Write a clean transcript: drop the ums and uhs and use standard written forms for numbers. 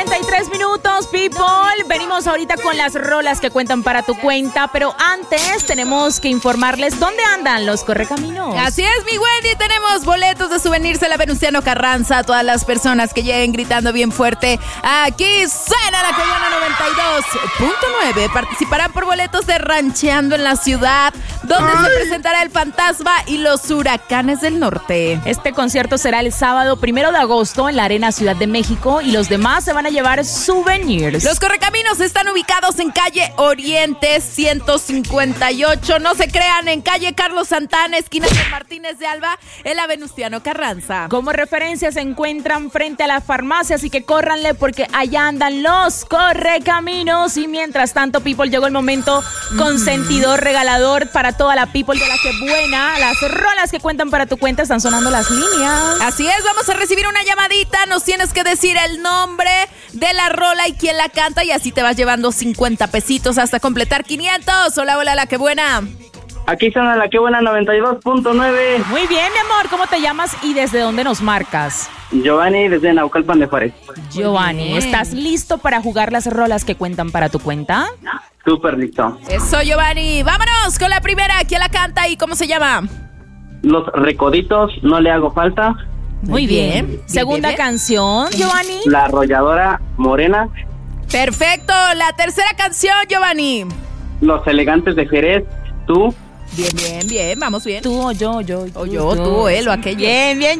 8:43, people. Venimos ahorita con las rolas que cuentan para tu cuenta, pero antes tenemos que informarles dónde andan los correcaminos. Así es, mi Wendy, tenemos boletos de souvenirs a la Venustiano Carranza. Todas las personas que lleguen gritando bien fuerte, aquí suena la Caguana 92.9. Participarán por boletos de Rancheando en la Ciudad, donde se presentará el Fantasma y los Huracanes del Norte. Este concierto será el sábado 1 de agosto en la Arena Ciudad de México y los demás se van a llevar souvenirs. Los correcaminos están ubicados en calle Oriente 158. No se crean, en calle Carlos Santana, esquina de Martínez de Alba, en la Venustiano Carranza. Como referencia se encuentran frente a la farmacia, así que córranle porque allá andan los correcaminos. Y mientras tanto, people, llegó el momento consentidor, regalador para toda la people de la que buena. Las rolas que cuentan para tu cuenta están sonando las líneas. Así es, vamos a recibir una llamadita. Nos tienes que decir el nombre de la rola y quién la canta, y así te vas llevando 50 pesitos hasta completar 500. Hola, hola, la que buena. Aquí suena la que buena 92.9. Muy bien, mi amor, ¿cómo te llamas y desde dónde nos marcas? Giovanni, desde Naucalpan de Juárez. Giovanni, ¿estás listo para jugar las rolas que cuentan para tu cuenta? Súper listo. Eso, Giovanni. Vámonos con la primera. ¿Quién la canta y cómo se llama? Los Recoditos, No le hago falta. Muy bien. Segunda canción, Giovanni. La Arrolladora Morena. Perfecto. La tercera canción, Giovanni. Los Elegantes de Jerez, Tú. Bien, bien, bien. Vamos bien. Tú o yo. O yo, tú, él o aquello. Bien, bien.